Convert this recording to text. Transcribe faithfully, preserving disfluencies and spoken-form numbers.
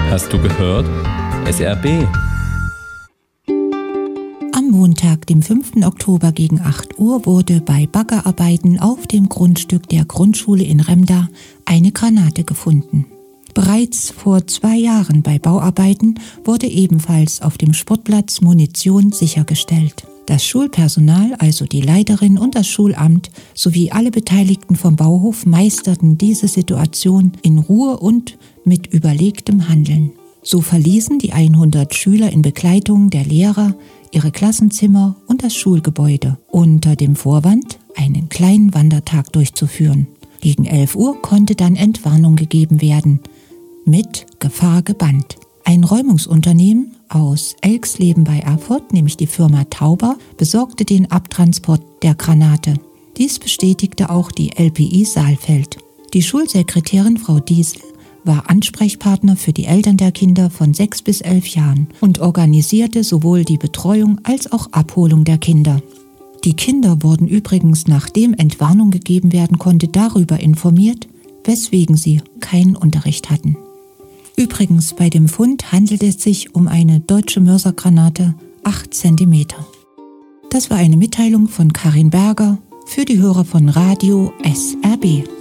Hast du gehört? S R B. Am Montag, dem fünften Oktober gegen acht Uhr, wurde bei Baggerarbeiten auf dem Grundstück der Grundschule in Remda eine Granate gefunden. Bereits vor zwei Jahren bei Bauarbeiten wurde ebenfalls auf dem Sportplatz Munition sichergestellt. Das Schulpersonal, also die Leiterin und das Schulamt sowie alle Beteiligten vom Bauhof meisterten diese Situation in Ruhe und mit überlegtem Handeln. So verließen die hundert Schüler in Begleitung der Lehrer ihre Klassenzimmer und das Schulgebäude unter dem Vorwand, einen kleinen Wandertag durchzuführen. Gegen elf Uhr konnte dann Entwarnung gegeben werden, mit Gefahr gebannt. Ein Räumungsunternehmen aus Elxleben bei Erfurt, nämlich die Firma Tauber, besorgte den Abtransport der Granate. Dies bestätigte auch die L P I Saalfeld. Die Schulsekretärin Frau Diesel war Ansprechpartner für die Eltern der Kinder von sechs bis elf Jahren und organisierte sowohl die Betreuung als auch Abholung der Kinder. Die Kinder wurden übrigens, nachdem Entwarnung gegeben werden konnte, darüber informiert, weswegen sie keinen Unterricht hatten. Übrigens, bei dem Fund handelt es sich um eine deutsche Mörsergranate, acht Zentimeter. Das war eine Mitteilung von Karin Berger für die Hörer von Radio S R B.